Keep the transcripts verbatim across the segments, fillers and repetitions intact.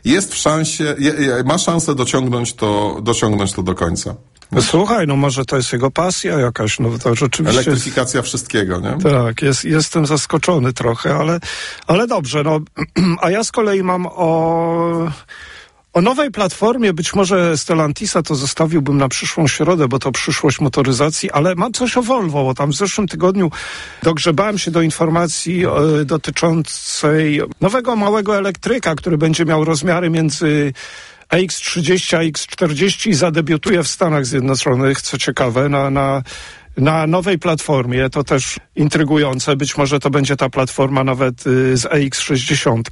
jest w szansie, je, je, ma szansę dociągnąć to, dociągnąć to do końca. No słuchaj, no może to jest jego pasja jakaś, no to rzeczywiście... Elektryfikacja wszystkiego, nie? Tak, jest, jestem zaskoczony trochę, ale, ale dobrze, no, a ja z kolei mam o... O nowej platformie, być może Stellantisa to zostawiłbym na przyszłą środę, bo to przyszłość motoryzacji, ale mam coś o Volvo, bo tam w zeszłym tygodniu dogrzebałem się do informacji e, dotyczącej nowego małego elektryka, który będzie miał rozmiary między A X trzydzieści a A X czterdzieści i zadebiutuje w Stanach Zjednoczonych, co ciekawe, na, na na nowej platformie. To też intrygujące. Być może to będzie ta platforma nawet y, z A X sześćdziesiąt.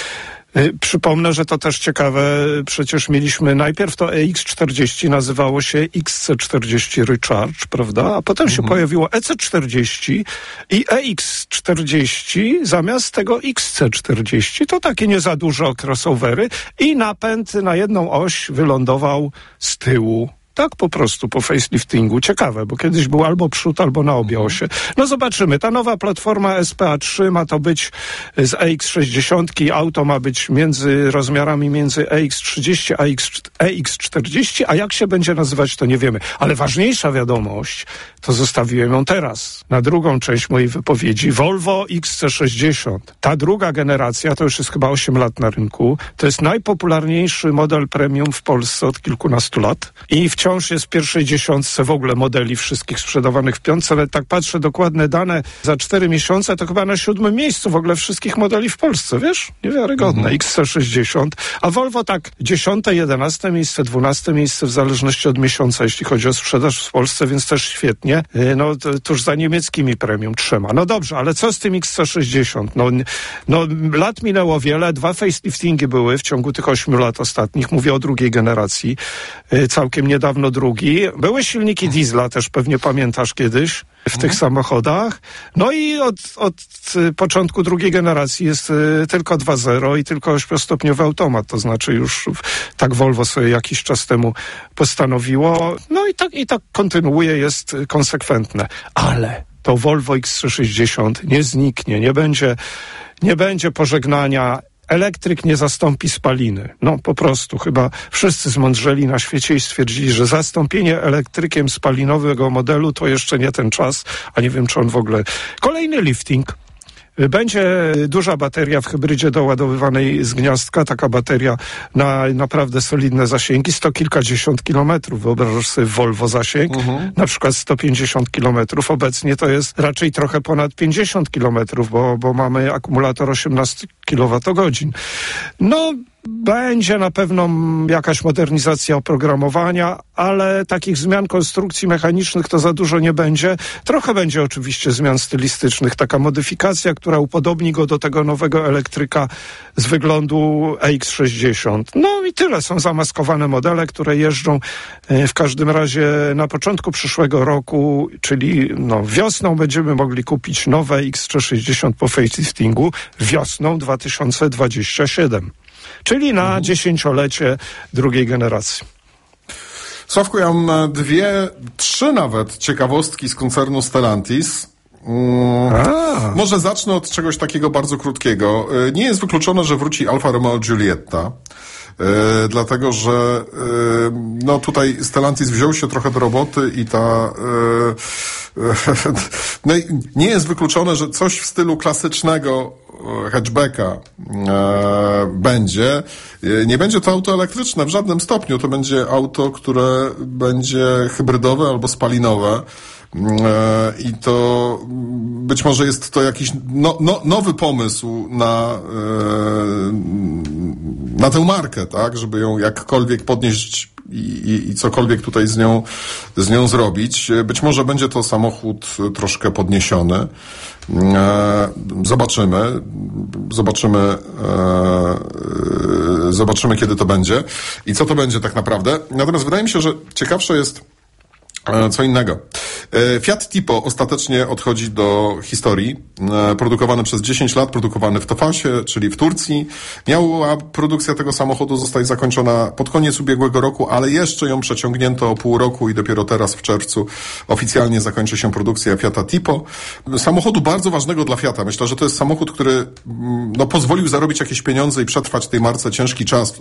Przypomnę, że to też ciekawe, przecież mieliśmy najpierw to A X czterdzieści, nazywało się X C czterdzieści Recharge, prawda? A potem mhm. się pojawiło E C czterdzieści i A X czterdzieści zamiast tego X C czterdzieści. To takie nie za dużo crossovery i napęd na jedną oś wylądował z tyłu. Tak po prostu po faceliftingu. Ciekawe, bo kiedyś był albo przód, albo na obie osie. No zobaczymy. Ta nowa platforma S P A trzy ma to być z A X sześćdziesiąt. Auto ma być między rozmiarami między A X trzydzieści a A X czterdzieści, a jak się będzie nazywać, to nie wiemy. Ale ważniejsza wiadomość, to zostawiłem ją teraz. Na drugą część mojej wypowiedzi. Volvo X C sześćdziesiąt. Ta druga generacja, to już jest chyba osiem lat na rynku. To jest najpopularniejszy model premium w Polsce od kilkunastu lat. I wciąż jest w pierwszej dziesiątce w ogóle modeli wszystkich sprzedawanych w piątce, ale tak patrzę, dokładne dane za cztery miesiące, to chyba na siódmym miejscu w ogóle wszystkich modeli w Polsce, wiesz? Niewiarygodne. Mhm. X C sześćdziesiąt, a Volvo tak dziesiąte, jedenaste miejsce, dwunaste miejsce w zależności od miesiąca, jeśli chodzi o sprzedaż w Polsce, więc też świetnie. No tuż za niemieckimi premium trzema. No dobrze, ale co z tym X C sześćdziesiąt? No, no lat minęło wiele, dwa faceliftingi były w ciągu tych ośmiu lat ostatnich, mówię o drugiej generacji, całkiem niedawno drugi. Były silniki diesla, też pewnie pamiętasz kiedyś, w mhm. tych samochodach. No i od, od początku drugiej generacji jest y, tylko dwa zero i tylko ośmiostopniowy automat. To znaczy już tak Volvo sobie jakiś czas temu postanowiło. No i tak, i tak kontynuuje, jest konsekwentne. Ale to Volvo X C sześćdziesiąt nie zniknie, nie będzie, nie będzie pożegnania. Elektryk nie zastąpi spaliny. No po prostu chyba wszyscy zmądrzeli na świecie i stwierdzili, że zastąpienie elektrykiem spalinowego modelu to jeszcze nie ten czas, a nie wiem, czy on w ogóle... Kolejny lifting. Będzie duża bateria w hybrydzie doładowywanej z gniazdka, taka bateria na naprawdę solidne zasięgi, sto kilkadziesiąt kilometrów, wyobrażasz sobie Volvo zasięg, uh-huh. na przykład sto pięćdziesiąt kilometrów, obecnie to jest raczej trochę ponad pięćdziesiąt kilometrów, bo, bo mamy akumulator osiemnaście kilowatogodzin. No, będzie na pewno jakaś modernizacja oprogramowania, ale takich zmian konstrukcji mechanicznych to za dużo nie będzie. Trochę będzie oczywiście zmian stylistycznych, taka modyfikacja, która upodobni go do tego nowego elektryka z wyglądu A X sześćdziesiąt. No i tyle. Są zamaskowane modele, które jeżdżą w każdym razie na początku przyszłego roku, czyli no, wiosną będziemy mogli kupić nowe X C sześćdziesiąt po faceliftingu, wiosną dwa tysiące dwudziestego siódmego. Czyli na mhm. dziesięciolecie drugiej generacji. Sławku, ja mam dwie, trzy nawet ciekawostki z koncernu Stellantis. Hmm. Może zacznę od czegoś takiego bardzo krótkiego. Nie jest wykluczone, że wróci Alfa Romeo Giulietta. Yy, dlatego, że yy, no tutaj Stellantis wziął się trochę do roboty i ta yy, yy, no i nie jest wykluczone, że coś w stylu klasycznego hatchbacka yy, będzie. Yy, nie będzie to auto elektryczne w żadnym stopniu. To będzie auto, które będzie hybrydowe albo spalinowe. I to być może jest to jakiś no, no, nowy pomysł na, na tę markę, tak, żeby ją jakkolwiek podnieść i, i, i cokolwiek tutaj z nią, z nią zrobić. Być może będzie to samochód troszkę podniesiony. Zobaczymy. Zobaczymy, zobaczymy, kiedy to będzie i co to będzie tak naprawdę. Natomiast wydaje mi się, że ciekawsze jest co innego. Fiat Tipo ostatecznie odchodzi do historii. Produkowany przez dziesięć lat, produkowany w Tofasie, czyli w Turcji. Miała produkcja tego samochodu zostać zakończona pod koniec ubiegłego roku, ale jeszcze ją przeciągnięto o pół roku i dopiero teraz w czerwcu oficjalnie zakończy się produkcja Fiata Tipo. Samochodu bardzo ważnego dla Fiata. Myślę, że to jest samochód, który no, pozwolił zarobić jakieś pieniądze i przetrwać tej marce ciężki czas.